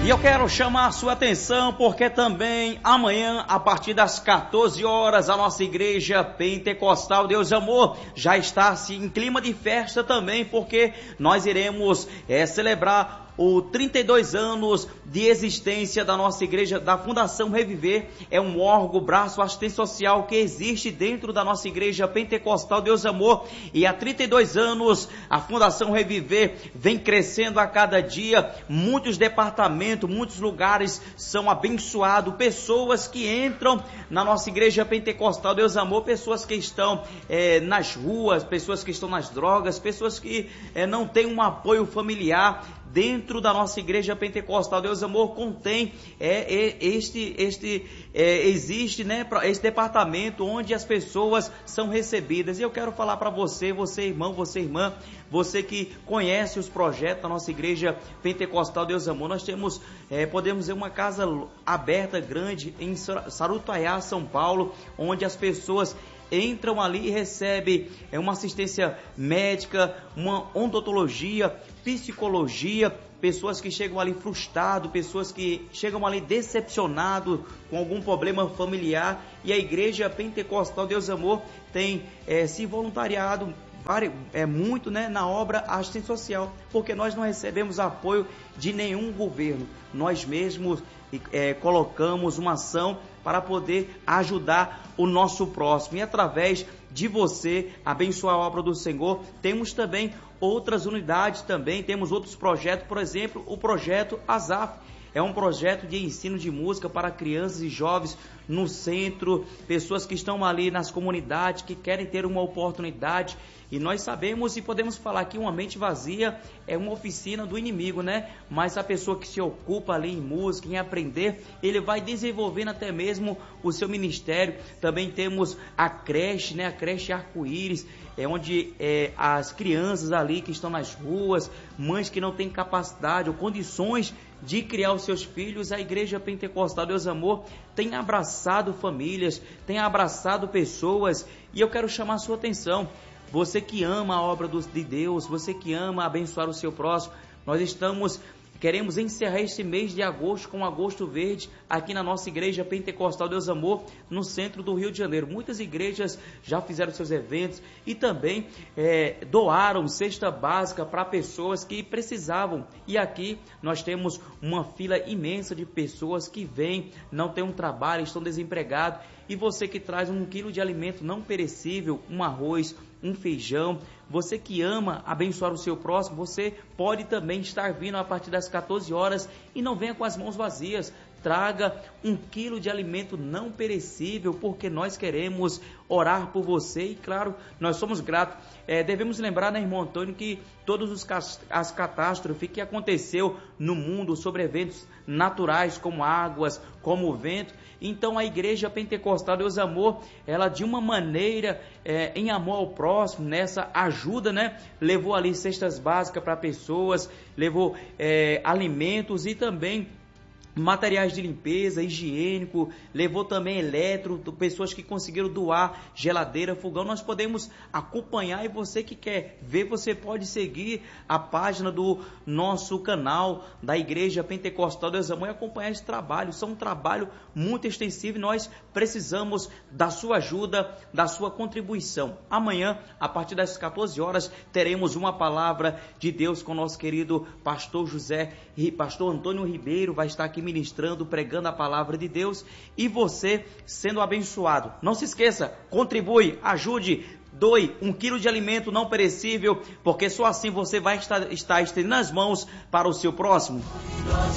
E eu quero chamar a sua atenção porque também amanhã, a partir das 14 horas, a nossa igreja pentecostal Deus Amor já está assim, em clima de festa também, porque nós iremos celebrar os 32 anos de existência da nossa igreja, da Fundação Reviver. É um órgão, braço assistente social que existe dentro da nossa igreja pentecostal Deus Amor, e há 32 anos a Fundação Reviver vem crescendo a cada dia. Muitos departamentos, muitos lugares são abençoados, pessoas que entram na nossa igreja pentecostal Deus Amor, pessoas que estão nas ruas, pessoas que estão nas drogas, pessoas que não têm um apoio familiar. Dentro da nossa igreja pentecostal Deus Amor contém existe, né, esse departamento onde as pessoas são recebidas. E eu quero falar para você, você irmão, você irmã, você que conhece os projetos da nossa igreja pentecostal Deus Amor. Nós temos, podemos ver uma casa aberta grande em Sarutaiá, São Paulo, onde as pessoas entram ali e recebem uma assistência médica, uma odontologia, psicologia, pessoas que chegam ali frustradas, pessoas que chegam ali decepcionadas com algum problema familiar, e a igreja pentecostal Deus Amor tem se voluntariado muito, né, na obra assistente social, porque nós não recebemos apoio de nenhum governo. Nós mesmos colocamos uma ação para poder ajudar o nosso próximo, e através de você abençoar a obra do Senhor. Temos também outras unidades, também temos outros projetos, por exemplo, o projeto ASAF. É um projeto de ensino de música para crianças e jovens no centro, pessoas que estão ali nas comunidades, que querem ter uma oportunidade. E nós sabemos e podemos falar que uma mente vazia é uma oficina do inimigo, né? Mas a pessoa que se ocupa ali em música, em aprender, ele vai desenvolvendo até mesmo o seu ministério. Também temos a creche, né? A creche Arco-Íris, onde as crianças ali que estão nas ruas, mães que não têm capacidade ou condições de criar os seus filhos, a igreja pentecostal Deus Amor tem abraçado famílias, tem abraçado pessoas. E eu quero chamar a sua atenção, você que ama a obra de Deus, você que ama abençoar o seu próximo, nós queremos encerrar este mês de agosto com Agosto Verde aqui na nossa igreja pentecostal Deus Amor, no centro do Rio de Janeiro. Muitas igrejas já fizeram seus eventos e também doaram cesta básica para pessoas que precisavam. E aqui nós temos uma fila imensa de pessoas que vêm, não têm um trabalho, estão desempregados. E você que traz 1 quilo de alimento não perecível, um arroz, um feijão, você que ama abençoar o seu próximo, você pode também estar vindo a partir das 14 horas e não venha com as mãos vazias. Traga 1 quilo de alimento não perecível, porque nós queremos orar por você e, claro, nós somos gratos. Devemos lembrar, né, irmão Antônio, que todas as catástrofes que aconteceu no mundo sobre eventos naturais, como águas, como o vento, então a igreja pentecostal Deus Amor, ela de uma maneira, em amor ao próximo, nessa ajuda, né, levou ali cestas básicas para pessoas, levou alimentos e também materiais de limpeza, higiênico, levou também pessoas que conseguiram doar geladeira, fogão. Nós podemos acompanhar, e você que quer ver, você pode seguir a página do nosso canal da Igreja Pentecostal Deus Amor e acompanhar esse trabalho. Isso é um trabalho muito extensivo e nós precisamos da sua ajuda, da sua contribuição. Amanhã, a partir das 14 horas, teremos uma palavra de Deus com o nosso querido pastor pastor Antônio Ribeiro, vai estar aqui ministrando, pregando a palavra de Deus, e você sendo abençoado. Não se esqueça, contribui, ajude, doe 1 quilo de alimento não perecível, porque só assim você vai estar estendendo as mãos para o seu próximo.